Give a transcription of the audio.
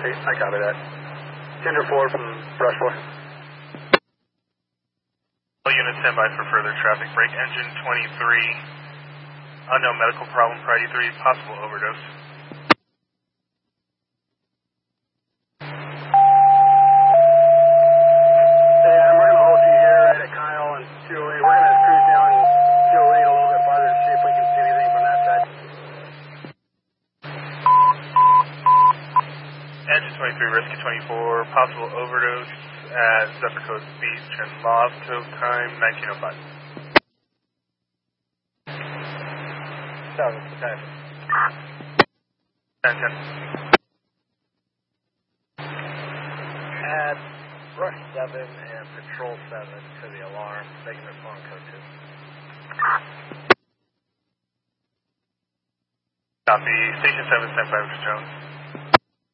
I copy that. Tender 4 from Brush 4. All units stand by for further traffic. Brake engine 23. Unknown medical problem, priority 3, possible overdose. And we're going to hold you here right at Kyle and 208. We're going to cruise down 208 a little bit farther to see if we can see anything from that side. Engine 23, Risky 24, possible overdose at Zephyr Coast Beach and lost till time 1905. What's the time? 10-10. Add Rush 7 and Patrol 7 to the alarm. They can respond code 2. Copy. Station 7, stand by, Mr. Jones.